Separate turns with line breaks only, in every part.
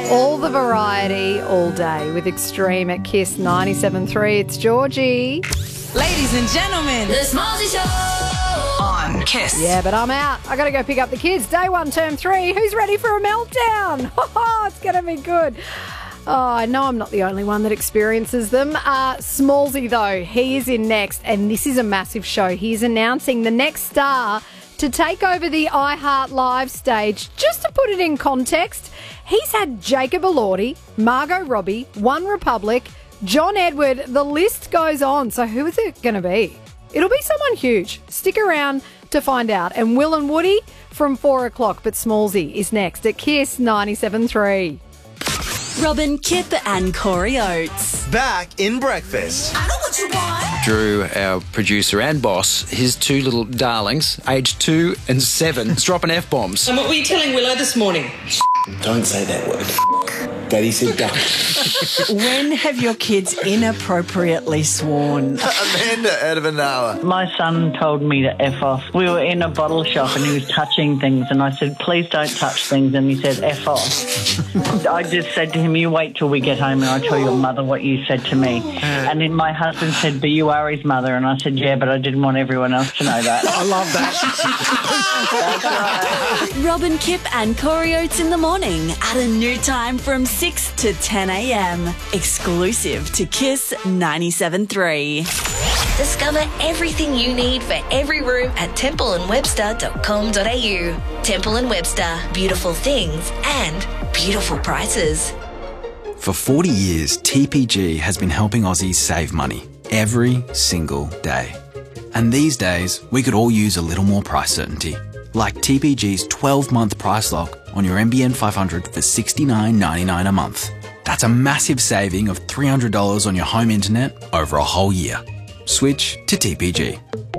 All the variety, all day with Extreme at KISS 97.3. It's Georgie.
Ladies and gentlemen,
The Smallsy Show
on KISS.
Yeah, but I'm out. I got to go pick up the kids. Day 1, term 3. Who's ready for a meltdown? It's going to be good. Oh, I know I'm not the only one that experiences them. Smallsy, though, he is in next, and this is a massive show. He's announcing the next star to take over the iHeart Live stage. Just to put it in context, he's had Jacob Elordi, Margot Robbie, One Republic, John Edward, the list goes on. So who is it going to be? It'll be someone huge. Stick around to find out. And Will and Woody from 4 o'clock, but Smallsy is next at KISS 97.3.
Robin, Kip and Corey Oates.
Back in breakfast.
I know what you want.
Drew, our producer and boss, his two little darlings, aged 2 and 7, is dropping F-bombs.
And what were you telling Willow this morning?
Don't say that word. Daddy said duck.
When have your kids inappropriately sworn?
Amanda out of an hour.
My son told me to F off. We were in a bottle shop and he was touching things and I said, please don't touch things, and he said, F off. I just said to him, you wait till we get home and I'll tell your mother what you said to me. And then my husband said, but you are his mother. And I said, yeah, but I didn't want everyone else to know that.
I love that.
That's right.
Robin, Kip and Corey Oates in the morning at a new time from 6 to 10 a.m. Exclusive to KISS 97.3.
Discover everything you need for every room at templeandwebster.com.au. Temple and Webster, beautiful things and beautiful prices.
For 40 years, TPG has been helping Aussies save money every single day. And these days, we could all use a little more price certainty. Like TPG's 12-month price lock on your NBN 500 for $69.99 a month. That's a massive saving of $300 on your home internet over a whole year. Switch to TPG.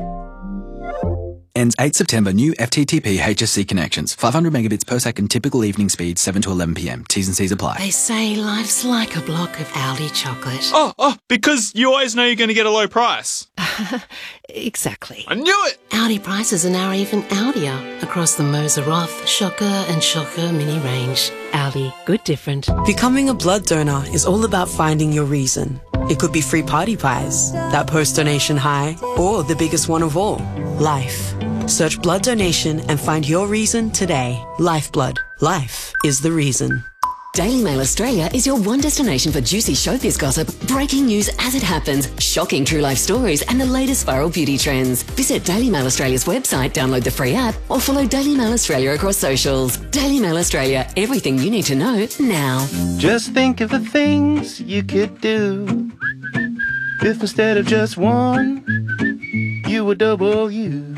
Ends 8 September. New FTTP HSC connections. 500 megabits per second. Typical evening speed 7 to 11 p.m. T's and C's apply.
They say life's like a block of Aldi chocolate.
Oh, because you always know you're going to get a low price.
Exactly.
I knew it!
Aldi prices are now even Aldier across the Moser Roth, Shocker and Shocker mini range. Aldi, good different.
Becoming a blood donor is all about finding your reason. It could be free party pies, that post-donation high, or the biggest one of all, life. Search blood donation and find your reason today. Lifeblood. Life is the reason.
Daily Mail Australia is your one destination for juicy showbiz gossip, breaking news as it happens, shocking true life stories, and the latest viral beauty trends. Visit Daily Mail Australia's website, download the free app, or follow Daily Mail Australia across socials. Daily Mail Australia, everything you need to know now.
Just think of the things you could do if instead of just one, you were double you.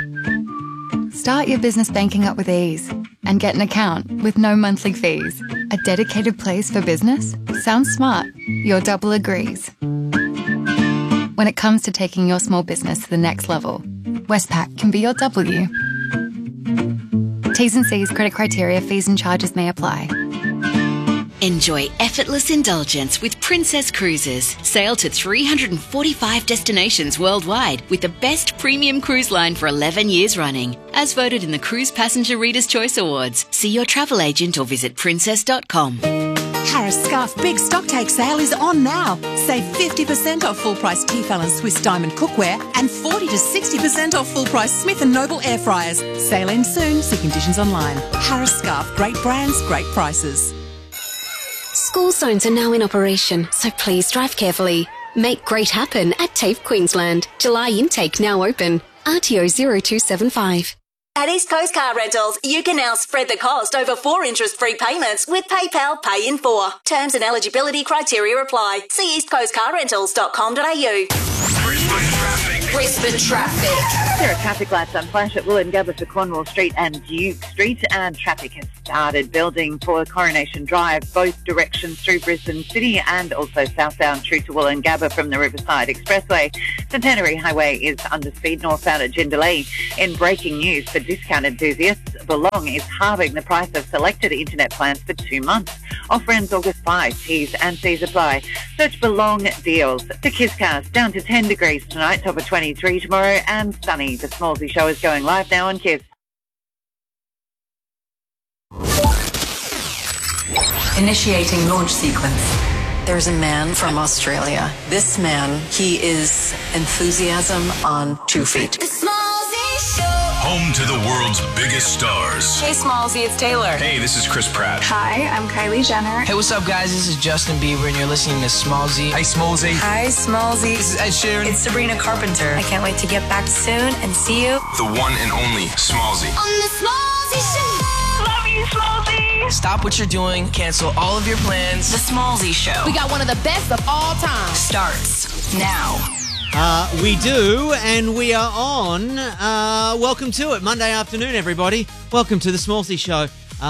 Start your business banking up with ease and get an account with no monthly fees. A dedicated place for business? Sounds smart. Your double agrees. When it comes to taking your small business to the next level, Westpac can be your W. T's and C's, credit criteria, fees and charges may apply.
Enjoy effortless indulgence with Princess Cruises. Sail to 345 destinations worldwide with the best premium cruise line for 11 years running. As voted in the Cruise Passenger Reader's Choice Awards. See your travel agent or visit princess.com.
Harris Scarf Big Stock Take Sale is on now. Save 50% off full price Tefal and Swiss Diamond cookware and 40 to 60% off full price Smith & Noble air fryers. Sale ends soon. See conditions online. Harris Scarf. Great brands, great prices.
School zones are now in operation, so please drive carefully. Make great happen at TAFE Queensland. July intake now open. RTO 0275.
At East Coast Car Rentals, you can now spread the cost over 4 interest-free payments with PayPal Pay in 4. Terms and eligibility criteria apply. See eastcoastcarrentals.com.au. Brisbane traffic.
There are traffic lights on flash at Wollongabba for Cornwall Street and Duke Street, and traffic has started building for Coronation Drive, both directions through Brisbane City and also southbound through to Wollongabba from the Riverside Expressway. Centenary Highway is under speed northbound at Jindalee. In breaking news for discount enthusiasts, Belong is halving the price of selected internet plans for 2 months. Offer ends August 5. T's and C's apply. Search Belong deals. The KISScast down to 10 degrees tonight, top of 23 tomorrow, and sunny. The Smallsy Show is going live now on KISS.
Initiating launch sequence. There's a man from Australia. This man, he is enthusiasm on 2 feet.
Home to the world's biggest stars.
Hey, Smallsy, it's Taylor.
Hey, this is Chris Pratt.
Hi, I'm Kylie Jenner.
Hey, what's up, guys? This is Justin Bieber, and you're listening to Smallsy.
Hey, Smallsy.
Hi, Smallsy.
This is Ed Sheeran.
It's Sabrina Carpenter. I can't wait to get back soon and see you.
The one and only Smallsy.
On the Smallsy Show. Love you, Smallsy.
Stop what you're doing. Cancel all of your plans.
The Smallsy Show.
We got one of the best of all time.
Starts now.
We do, and we are on. Welcome to it. Monday afternoon, everybody. Welcome to the Smallsy Show.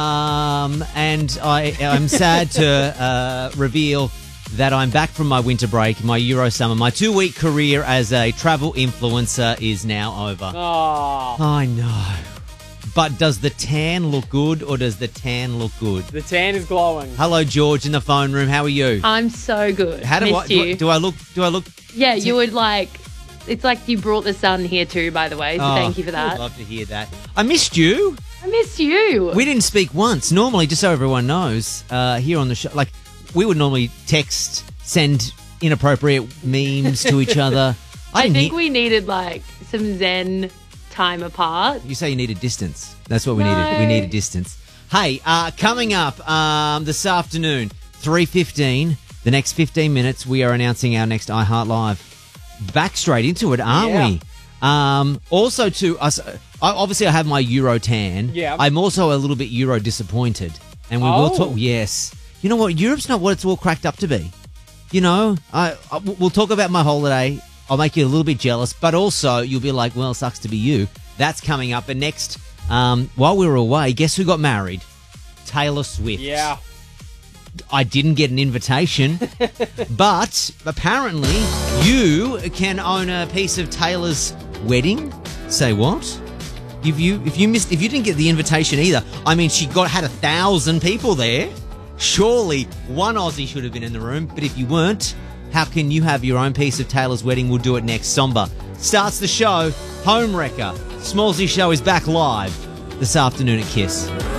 And I'm sad to reveal that I'm back from my winter break, my Euro summer. My 2-week career as a travel influencer is now over.
Oh.
I know. But does the tan look good, or does the tan look good?
The tan is glowing.
Hello, George, in the phone room. How are you?
I'm so good.
How do I look?
Yeah, you would like. It's like you brought the sun here too, by the way. So thank you for that.
I'd love to hear that. I missed you.
I missed you.
We didn't speak once. Normally, just so everyone knows, here on the show, like we would normally text, send inappropriate memes to each other.
I think we needed like some Zen time apart.
You say you needed distance. That's what we needed. We needed distance. Hey, coming up this afternoon, 3:15, the next 15 minutes, we are announcing our next iHeart Live. Back straight into it, aren't we? Also to us, obviously I have my Euro tan.
Yeah.
I'm also a little bit Euro disappointed. And we will talk, yes. You know what? Europe's not what it's all cracked up to be. You know, we'll talk about my holiday. I'll make you a little bit jealous, but also you'll be like, well, sucks to be you. That's coming up. And next, while we were away, guess who got married? Taylor Swift.
Yeah.
I didn't get an invitation, but apparently you can own a piece of Taylor's wedding. Say what? If you didn't get the invitation either, I mean, she had 1,000 people there. Surely one Aussie should have been in the room, but if you weren't, how can you have your own piece of Taylor's wedding? We'll do it next. Somber starts the show. Home Wrecker. Smallsy Show is back live this afternoon at KISS.